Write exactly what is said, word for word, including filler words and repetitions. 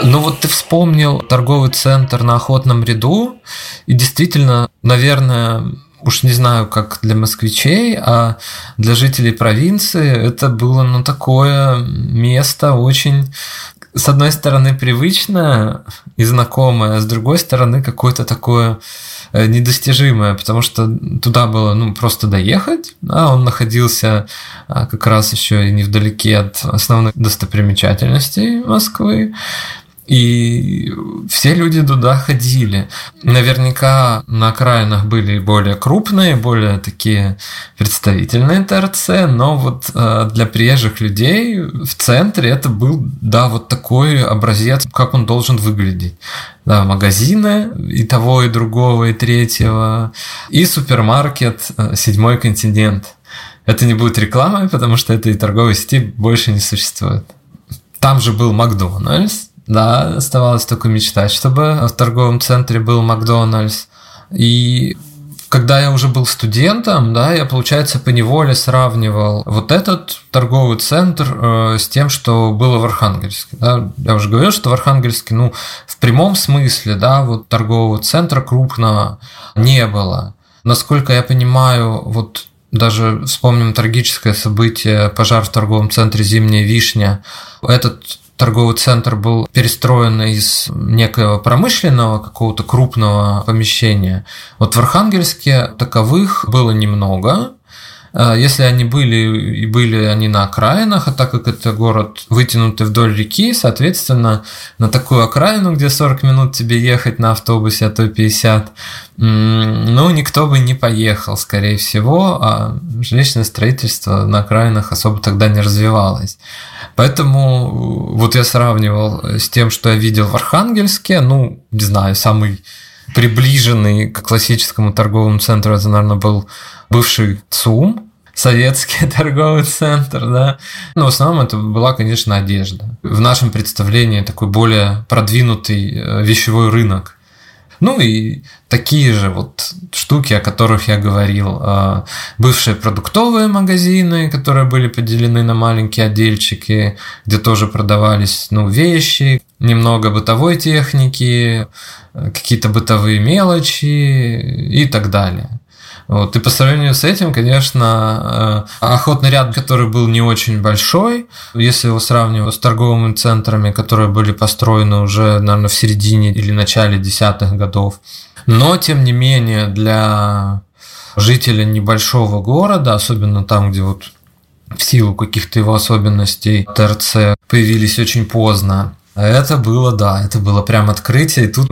Ну вот ты вспомнил торговый центр на Охотном ряду, и действительно, наверное, уж не знаю, как для москвичей, а для жителей провинции это было, ну, такое место очень, с одной стороны, привычное и знакомое, а с другой стороны, какое-то такое недостижимое, потому что туда было, ну, просто доехать, да, он находился как раз еще и невдалеке от основных достопримечательностей Москвы, и все люди туда ходили. Наверняка на окраинах были более крупные, более такие представительные ТРЦ, но вот для приезжих людей в центре это был, да, вот такой образец, как он должен выглядеть. Да, магазины и того, и другого, и третьего, и супермаркет «Седьмой континент». Это не будет рекламой, потому что этой торговой сети больше не существует. Там же был Макдональдс. Да, оставалось только мечтать, чтобы в торговом центре был Макдональдс. И когда я уже был студентом, да, я, получается, поневоле сравнивал вот этот торговый центр э, с тем, что было в Архангельске. Да. Я уже говорил, что в Архангельске, ну, в прямом смысле, да, вот торгового центра крупного не было. Насколько я понимаю, вот даже вспомним трагическое событие, пожар в торговом центре «Зимняя вишня». Этот торговый центр был перестроен из некоего промышленного какого-то крупного помещения. Вот в Архангельске таковых было немного. Если они были, и были они на окраинах, а так как это город вытянутый вдоль реки, соответственно, на такую окраину, где сорок минут тебе ехать на автобусе, а то пятьдесят, ну, никто бы не поехал, скорее всего, а жилищное строительство на окраинах особо тогда не развивалось. Поэтому вот я сравнивал с тем, что я видел в Архангельске, ну, не знаю, самый приближенный к классическому торговому центру, это, наверное, был бывший ЦУМ, советский торговый центр, да. Но в основном это была, конечно, одежда. В нашем представлении такой более продвинутый вещевой рынок. Ну и такие же вот штуки, о которых я говорил. Бывшие продуктовые магазины, которые были поделены на маленькие отдельчики, где тоже продавались, ну, вещи, немного бытовой техники, какие-то бытовые мелочи и так далее. Вот. И по сравнению с этим, конечно, Охотный ряд, который был не очень большой, если его сравнивать с торговыми центрами, которые были построены уже, наверное, в середине или начале десятых годов. Но, тем не менее, для жителя небольшого города, особенно там, где вот в силу каких-то его особенностей ТРЦ появились очень поздно, это было, да, это было прям открытие. И тут